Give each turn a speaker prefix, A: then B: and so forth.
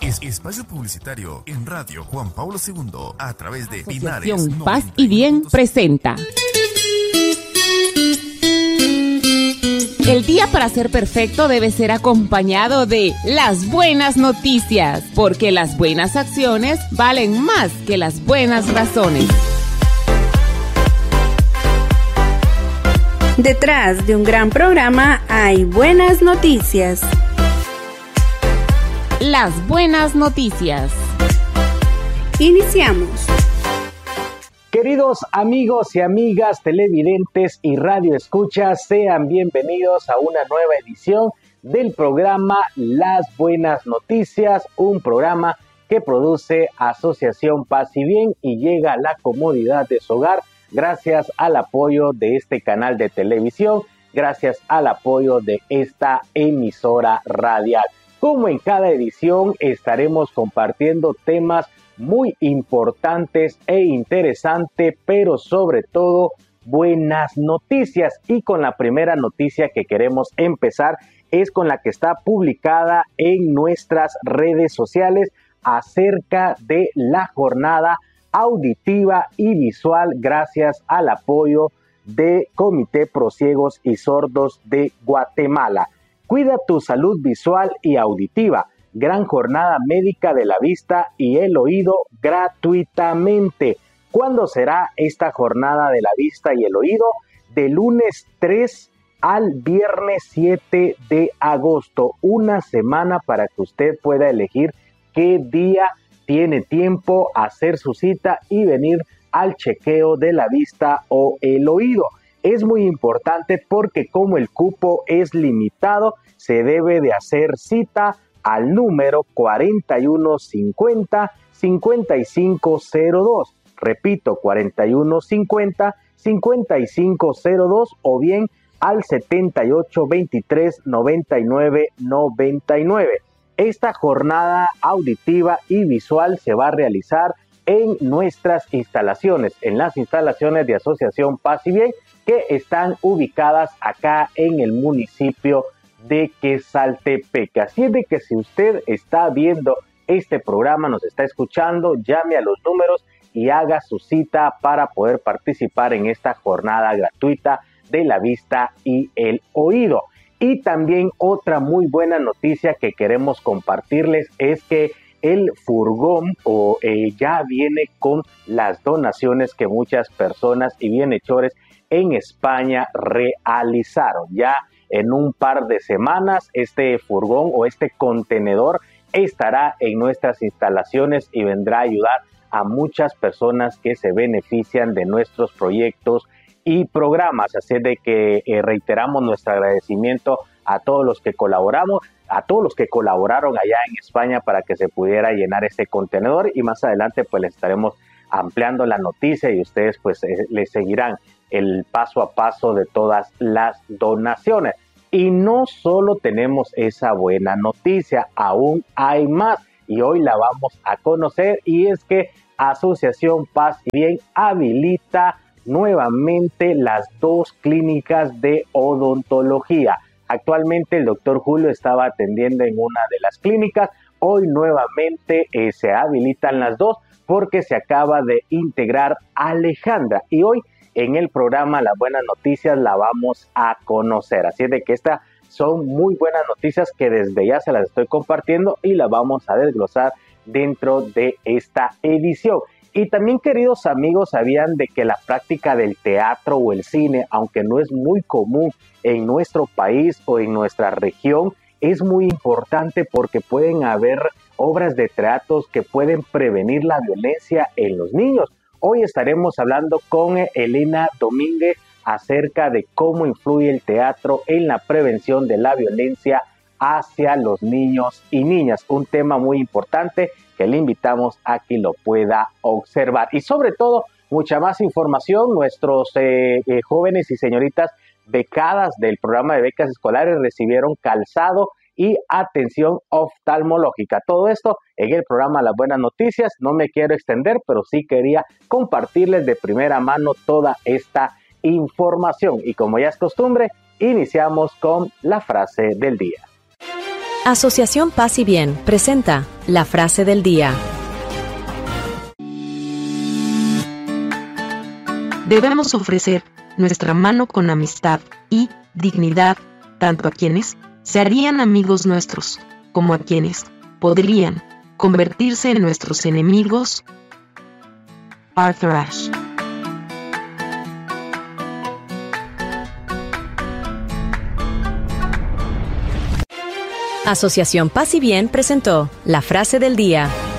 A: Espacio publicitario en Radio Juan Pablo II a través de
B: Asociación Paz y Bien presenta. El día para ser perfecto debe ser acompañado de las buenas noticias, porque las buenas acciones valen más que las buenas razones.
C: Detrás de un gran programa hay buenas noticias.
B: Las buenas noticias.
C: Iniciamos.
D: Queridos amigos y amigas televidentes y radioescuchas, sean bienvenidos a una nueva edición del programa Las Buenas Noticias, un programa que produce Asociación Paz y Bien y llega a la comodidad de su hogar gracias al apoyo de este canal de televisión, gracias al apoyo de esta emisora radial. Como en cada edición estaremos compartiendo temas muy importantes e interesantes, pero sobre todo buenas noticias. Y con la primera noticia que queremos empezar es con la que está publicada en nuestras redes sociales acerca de la jornada auditiva y visual gracias al apoyo de Comité Pro Ciegos y Sordos de Guatemala. Cuida tu salud visual y auditiva. Gran jornada médica de la vista y el oído gratuitamente. ¿Cuándo será esta jornada de la vista y el oído? De lunes 3 al viernes 7 de agosto. Una semana para que usted pueda elegir qué día tiene tiempo, hacer su cita y venir al chequeo de la vista o el oído. Es muy importante porque como el cupo es limitado, se debe de hacer cita al número 4150-5502. Repito, 4150-5502 o bien al 7823-9999. Esta jornada auditiva y visual se va a realizar en nuestras instalaciones, en las instalaciones de Asociación Paz y Bien, que están ubicadas acá en el municipio de Quesaltepeque. Así es de que si usted está viendo este programa, nos está escuchando, llame a los números y haga su cita para poder participar en esta jornada gratuita de la vista y el oído. Y también otra muy buena noticia que queremos compartirles es que el furgón ya viene con las donaciones que muchas personas y bienhechores en España realizaron. Ya en un par de semanas este furgón o este contenedor estará en nuestras instalaciones y vendrá a ayudar a muchas personas que se benefician de nuestros proyectos y programas. Así es de que reiteramos nuestro agradecimiento a todos los que colaboraron allá en España para que se pudiera llenar ese contenedor, y más adelante pues les estaremos ampliando la noticia y ustedes pues les seguirán el paso a paso de todas las donaciones. Y no solo tenemos esa buena noticia, aún hay más y hoy la vamos a conocer, y es que Asociación Paz y Bien habilita nuevamente las 2 clínicas de odontología. Actualmente el doctor Julio estaba atendiendo en una de las clínicas, hoy nuevamente se habilitan las 2 porque se acaba de integrar Alejandra y hoy en el programa Las Buenas Noticias la vamos a conocer. Así es de que estas son muy buenas noticias que desde ya se las estoy compartiendo y las vamos a desglosar dentro de esta edición. Y también, queridos amigos, sabían de que la práctica del teatro o el cine, aunque no es muy común en nuestro país o en nuestra región, es muy importante porque pueden haber obras de teatro que pueden prevenir la violencia en los niños. Hoy estaremos hablando con Elena Domínguez acerca de cómo influye el teatro en la prevención de la violencia hacia los niños y niñas. Un tema muy importante que le invitamos a que lo pueda observar. Y sobre todo, mucha más información. Nuestros jóvenes y señoritas becadas del programa de becas escolares recibieron calzado y atención oftalmológica. Todo esto en el programa Las Buenas Noticias. No me quiero extender, pero sí quería compartirles de primera mano toda esta información. Y como ya es costumbre, iniciamos con la frase del día.
E: Asociación Paz y Bien presenta La frase del día. Debemos ofrecer nuestra mano con amistad y dignidad, tanto a quienes se harían amigos nuestros, como a quienes podrían convertirse en nuestros enemigos. Arthur Ashe. Asociación Paz y Bien presentó La frase del día.